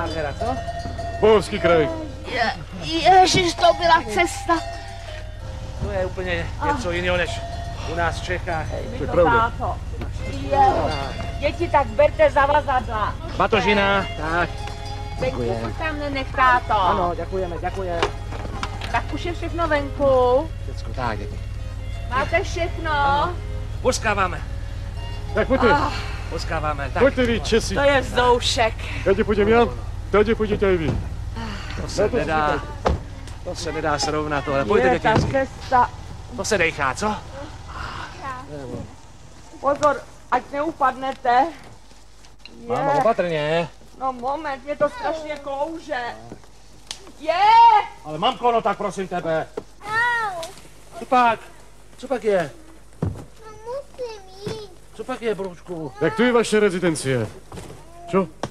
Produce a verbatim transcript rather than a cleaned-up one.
nádhera, co? Bohovský kraj. Je, ježiš, to byla cesta. To je úplně něco jiného, než u nás v Čechách. To je pravda. Táto. Je, děti, tak berte zavazadla. Batožina, tak. Venku se tam nenech, táto. Ano, děkujeme, děkujeme. Tak už je všechno venku. Děcko, tak, děti. Máte všechno? Poskáváme, Tak pojďte, poskáváme, tak. pojďte vy, Česi. To je vzdoušek. Tady půjdem já, tady půjdete i vy. To se nedá, to se nedá srovnat tohle. Pojďte, Je ta děti. cesta. To se dejchá, co? Pozor, ať neupadnete. Máma, Je. opatrně. No moment, mě to strašně klouže. Je! Ale mamko, no tak prosím tebe. Au, Co pak? Co pak je? no musím jít. Co pak je, Broučku? Jak tu je vaše rezidencie? Čo?